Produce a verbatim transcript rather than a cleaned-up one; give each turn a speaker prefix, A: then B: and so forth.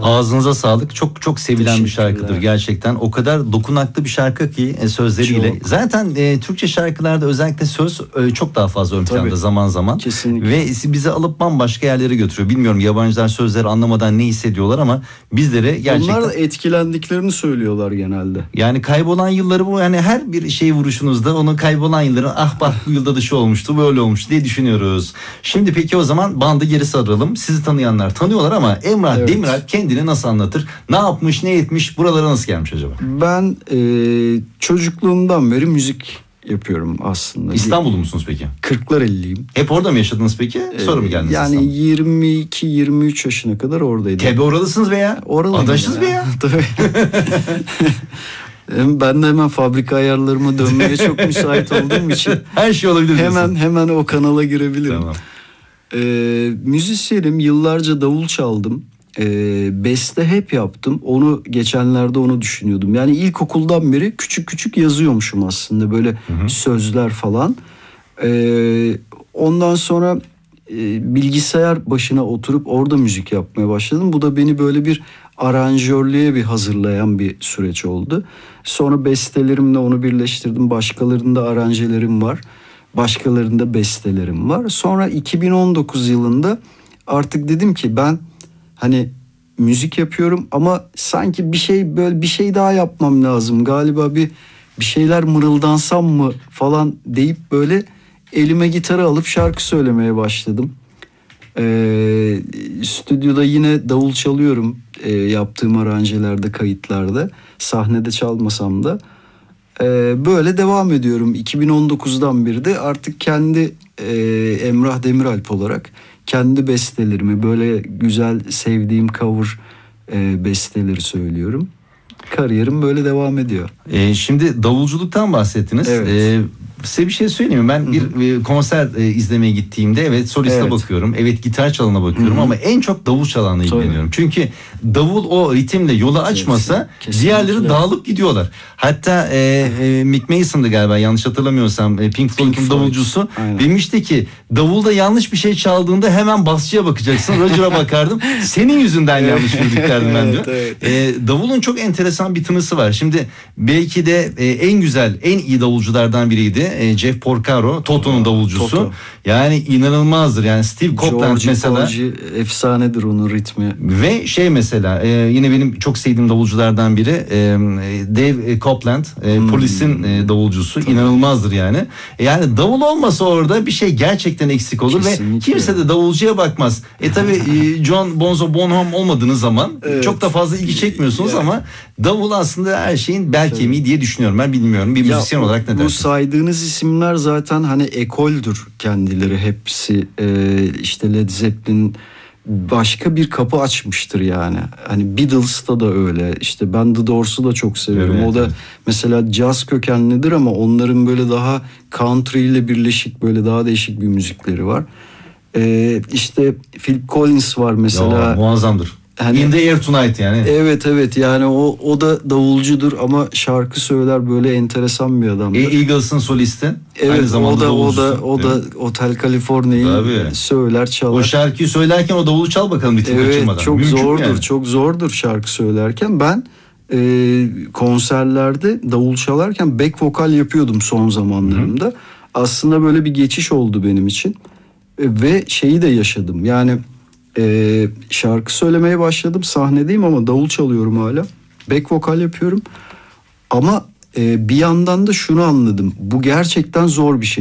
A: Ağzınıza sağlık. Çok çok sevilen bir şarkıdır gerçekten. O kadar dokunaklı bir şarkı ki e, sözleriyle. Çok. Zaten e, Türkçe şarkılarda özellikle söz e, çok daha fazla ön planda zaman zaman.
B: Kesinlikle.
A: Ve bizi alıp bambaşka yerlere götürüyor. Bilmiyorum yabancılar sözleri anlamadan ne hissediyorlar ama bizlere gerçekten...
B: Onlar da etkilendiklerini söylüyorlar genelde.
A: Yani kaybolan yılları bu, yani her bir şey vuruşunuzda onu kaybolan yılları, ah bak bu yılda da şu olmuştu böyle olmuştu diye düşünüyoruz. Şimdi peki o zaman bandı geri saralım. Sizi tanıyanlar tanıyorlar ama Emrah evet. Demiralp kendini nasıl anlatır? Ne yapmış, ne etmiş, buralara nasıl gelmiş acaba?
B: Ben e, çocukluğumdan beri müzik yapıyorum aslında.
A: İstanbullu musunuz peki?
B: Kırklareliliyim.
A: Hep orada mı yaşadınız peki? Sonra mı geldiniz
B: yani
A: İstanbul'a?
B: yirmi iki yirmi üç yaşına kadar oradaydım.
A: Tabii oralısınız be ya.
B: Oralıyım.
A: Adaşsınız be ya.
B: Tabii. Ben de hemen fabrika ayarlarıma dönmeye çok müsait olduğum için
A: her şey olabilir.
B: Hemen diyorsun. hemen o kanala girebilirim.
A: Tamam.
B: Ee, müzisyenim, yıllarca davul çaldım. Ee, beste hep yaptım. Onu geçenlerde onu düşünüyordum. Yani ilkokuldan beri küçük küçük yazıyormuşum aslında böyle hı hı. sözler falan. Ee, ondan sonra e, bilgisayar başına oturup orada müzik yapmaya başladım. Bu da beni böyle bir aranjörlüğe bir hazırlayan bir süreç oldu. Sonra bestelerimle onu birleştirdim. Başkalarında aranjelerim var. Başkalarında bestelerim var. Sonra iki bin on dokuz yılında artık dedim ki ben hani müzik yapıyorum ama sanki bir şey böyle bir şey daha yapmam lazım. Galiba bir bir şeyler mırıldansam mı falan deyip böyle elime gitarı alıp şarkı söylemeye başladım. Ee, stüdyoda yine davul çalıyorum e, yaptığım aranjelerde, kayıtlarda, sahnede çalmasam da e, böyle devam ediyorum. iki bin on dokuzdan beri de artık kendi e, Emrah Demiralp olarak kendi bestelerimi, böyle güzel sevdiğim cover e, besteleri söylüyorum. Kariyerim böyle devam ediyor.
A: E, şimdi davulculuktan bahsettiniz.
B: Evet.
A: E, size bir şey söyleyeyim mi? Ben bir Hı-hı. konser e, izlemeye gittiğimde evet soliste evet. bakıyorum. Evet gitar çalana bakıyorum Hı-hı. ama en çok davul çalanla ilgileniyorum. Çünkü davul o ritimle yolu açmasa Kesinlikle. diğerleri dağılıp gidiyorlar. Hatta e, e, Mick Mason'dı galiba yanlış hatırlamıyorsam e, Pink Floyd'un davulcusu. Aynen. Demişti ki davulda yanlış bir şey çaldığında hemen basçıya bakacaksın. Roger'a bakardım. Senin yüzünden yanlış yürüdük derdim ben diyor. Evet, evet. E, davulun çok enteresan bir tınısı var. Şimdi belki de e, en güzel, en iyi davulculardan biriydi. E, Jeff Porcaro, Toto'nun davulcusu. Toto. Yani inanılmazdır. Yani Steve Copeland George mesela.
B: George efsanedir onun ritmi.
A: Ve şey mesela e, yine benim çok sevdiğim davulculardan biri e, Dave Copeland, e, hmm. Police'in e, davulcusu. Tabii. İnanılmazdır yani. E, yani davul olmasa orada bir şey gerçekten eksik olur. Kesinlikle. Ve kimse de davulcuya bakmaz. E tabi e, John Bonzo Bonham olmadığınız zaman evet. çok da fazla ilgi çekmiyorsunuz yani. Ama davul aslında her şeyin bel kemiği diye düşünüyorum. Ben bilmiyorum. Bir ya, müzisyen olarak ne dersiniz?
B: Bu saydığınız isimler zaten hani ekoldür kendileri hepsi. Ee, işte Led Zeppelin başka bir kapı açmıştır yani. Hani Beatles'ta da öyle. İşte ben The Doors'u da çok seviyorum. Evet, o da evet. mesela caz kökenlidir ama onların böyle daha country ile birleşik böyle daha değişik bir müzikleri var. Ee, işte Phil Collins var mesela.
A: Ya, muazzamdır. Hani, In the Air Tonight yani.
B: Evet evet yani o o da davulcudur ama şarkı söyler böyle enteresan bir adamdır.
A: E, Eagles'ın solisti.
B: Evet aynı zamanda o da o da o da Hotel California'yı söyler çalar.
A: O şarkıyı söylerken o davulu çal bakalım bir tık
B: evet,
A: kaçırmadan.
B: Evet çok
A: Mümkün
B: zordur
A: yani.
B: çok zordur şarkı söylerken. Ben e, konserlerde davul çalarken back vokal yapıyordum son zamanlarımda. Hı. Aslında böyle bir geçiş oldu benim için e, ve şeyi de yaşadım yani. Ee, şarkı söylemeye başladım, sahnedeyim ama davul çalıyorum hala, back vokal yapıyorum ama e, bir yandan da şunu anladım, bu gerçekten zor bir şey.